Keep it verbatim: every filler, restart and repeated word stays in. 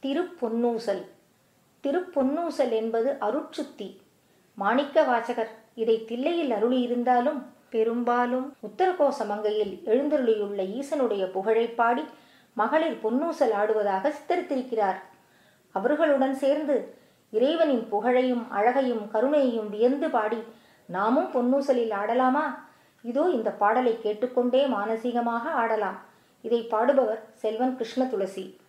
திருப்பொன்னூசல். திருப்பொன்னூசல் என்பது அருட்சுத்தி. மாணிக்க வாசகர் இதை தில்லையில் அருளியிருந்தாலும் பெரும்பாலும் உத்தரகோச மங்கையில் எழுந்தருளியுள்ள ஈசனுடைய புகழைப் பாடி மகளிர் பொன்னூசல் ஆடுவதாக சித்தரித்திருக்கிறார். அவர்களுடன் சேர்ந்து இறைவனின் புகழையும் அழகையும் கருணையையும் வியந்து பாடி நாமும் பொன்னூசலில் ஆடலாமா? இதோ இந்த பாடலை கேட்டுக்கொண்டே மானசீகமாக ஆடலாம். இதை பாடுபவர் செல்வன் கிருஷ்ண துளசி.